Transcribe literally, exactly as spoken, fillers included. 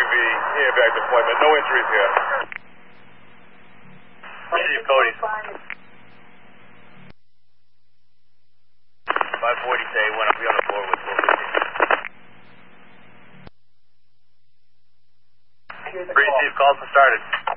V, evac deployment. No injuries here. Receive Cody. five forty say one, I'll be on the floor with four fifty. Receive, calls for started.